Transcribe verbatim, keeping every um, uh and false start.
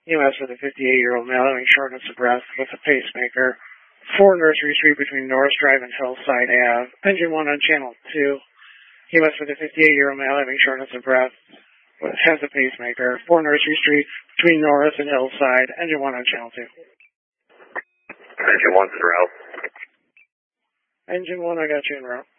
U S with a fifty-eight-year-old male having shortness of breath with a pacemaker. four Nursery Street between Norris Drive and Hillside Avenue. Engine one on channel two. U S with a fifty-eight-year-old male having shortness of breath with, has a pacemaker. four Nursery Street between Norris and Hillside. Engine one on channel two. Engine one's in route. Engine one, I got you in route.